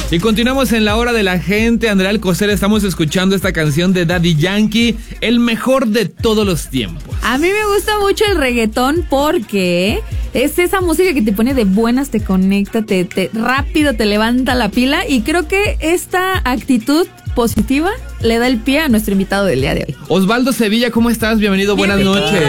Y continuamos en la hora de la gente. Andrea Alcocer, estamos escuchando esta canción de Daddy Yankee, el mejor de todos los tiempos. A mí me gusta mucho el reggaetón porque es esa música que te pone de buenas, te conecta, te rápido te levanta la pila, y creo que esta actitud positiva le da el pie a nuestro invitado del día de hoy. Osvaldo Sevilla, ¿cómo estás? Bienvenido, buenas noches.